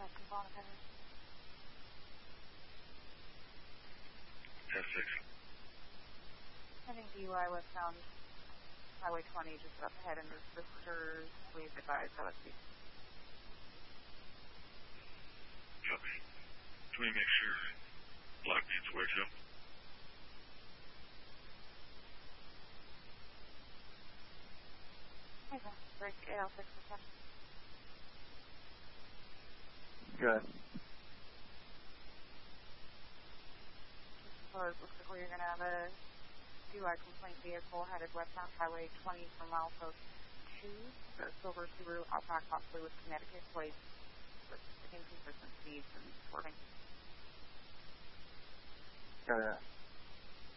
10-6. Heading DUI westbound Highway 20, just up ahead in the Sisters. Please advise LSP. Copy. Can we make sure Black needs away too? Okay, break AL6 reception. Good. So it looks like you're going to have a DUI complaint vehicle headed westbound Highway 20 from milepost 2. The silver Subaru Outback, possibly with Connecticut plates, with inconsistent speeds and swerving. Got it.